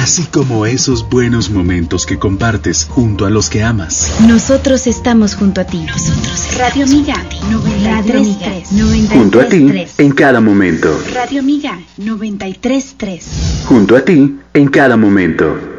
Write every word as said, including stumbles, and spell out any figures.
así como esos buenos momentos que compartes junto a los que amas. Nosotros estamos junto a ti. Nosotros Radio Amiga noventa y tres punto tres. Junto a ti en cada momento. Radio Amiga noventa y tres punto tres. Junto a ti en cada momento.